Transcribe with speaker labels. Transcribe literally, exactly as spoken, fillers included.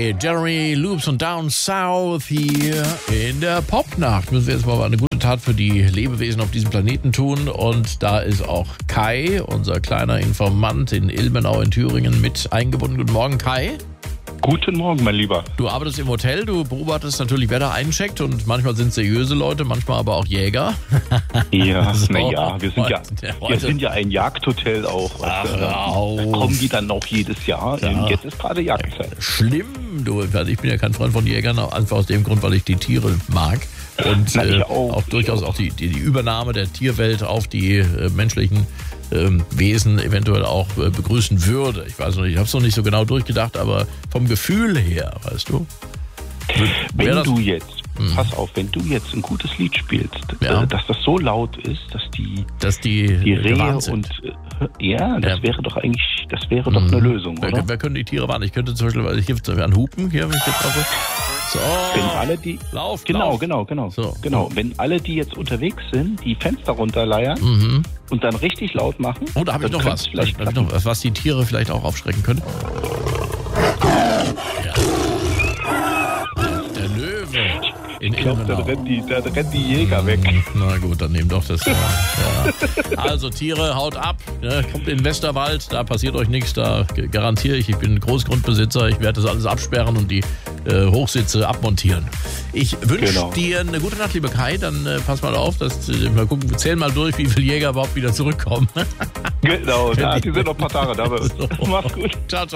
Speaker 1: Kai, Jeremy Loops und Down South hier in der Popnacht. Müssen wir jetzt mal eine gute Tat für die Lebewesen auf diesem Planeten tun. Und da ist auch Kai, unser kleiner Informant in Ilmenau in Thüringen, mit eingebunden. Guten Morgen, Kai.
Speaker 2: Guten Morgen, mein Lieber.
Speaker 1: Du arbeitest im Hotel, du beobachtest natürlich, wer da eincheckt, und manchmal sind es seriöse Leute, manchmal aber auch Jäger.
Speaker 2: Ja,
Speaker 1: So.
Speaker 2: naja, wir sind ja,
Speaker 1: Heute-
Speaker 2: wir sind ja ein Jagdhotel auch.
Speaker 1: Ach,
Speaker 2: weißt du,
Speaker 1: hör auf.
Speaker 2: da kommen die dann auch jedes Jahr.
Speaker 1: Ja.
Speaker 2: Jetzt ist gerade Jagdzeit.
Speaker 1: Schlimm, du. Ich bin ja kein Freund von Jägern, einfach aus dem Grund, weil ich die Tiere mag. Und
Speaker 2: Na, ich
Speaker 1: äh,
Speaker 2: auch.
Speaker 1: auch durchaus auch die, die, die Übernahme der Tierwelt auf die äh, menschlichen ähm, Wesen eventuell auch äh, begrüßen würde. Ich weiß noch nicht, ich habe es noch nicht so genau durchgedacht, aber vom Gefühl her, weißt du.
Speaker 2: Wenn
Speaker 1: Wäre das-
Speaker 2: du jetzt, pass auf, wenn du jetzt ein gutes Lied spielst,
Speaker 1: Ja.
Speaker 2: äh, dass das so laut ist, dass die,
Speaker 1: dass die,
Speaker 2: die
Speaker 1: äh,
Speaker 2: Rehe
Speaker 1: gewarnt sind.
Speaker 2: und äh, ja, das
Speaker 1: Ja.
Speaker 2: wäre doch eigentlich, das wäre doch eine Lösung,
Speaker 1: Wer,
Speaker 2: oder?
Speaker 1: wer können die Tiere warnen? Ich könnte zum Beispiel, weil ich hier an Hupen, hier, wenn ich jetzt hoffe. So,
Speaker 2: Wenn alle die,
Speaker 1: lauf,
Speaker 2: genau,
Speaker 1: lauf.
Speaker 2: genau, genau,
Speaker 1: So.
Speaker 2: genau. Wenn alle, die jetzt unterwegs sind, die Fenster runterleiern
Speaker 1: Mhm.
Speaker 2: und dann richtig laut machen.
Speaker 1: Oh, da habe ich
Speaker 2: dann
Speaker 1: noch
Speaker 2: könnte
Speaker 1: was.
Speaker 2: es Vielleicht
Speaker 1: Da hab ich
Speaker 2: klappen.
Speaker 1: noch was, was die Tiere vielleicht auch aufschrecken könnte. Ja. Der Löwe. In
Speaker 2: Ich glaube, dann
Speaker 1: Ilmenau.
Speaker 2: rennen die, dann rennen die Jäger weg.
Speaker 1: Na gut, dann nehmen doch das. Ja. Ja. Also Tiere, haut ab. Ne? Kommt in den Westerwald, da passiert euch nichts. Da g- garantiere ich, ich bin Großgrundbesitzer. Ich werde das alles absperren und die äh, Hochsitze abmontieren. Ich wünsche
Speaker 2: Genau.
Speaker 1: dir eine gute Nacht, lieber Kai. Dann äh, pass mal auf, dass, äh, mal gucken, zähl mal durch, wie viele Jäger überhaupt wieder zurückkommen.
Speaker 2: Genau, ja, die sind noch ein paar Tage da bei uns.
Speaker 1: So.
Speaker 2: Mach's gut.
Speaker 1: Ciao, ciao.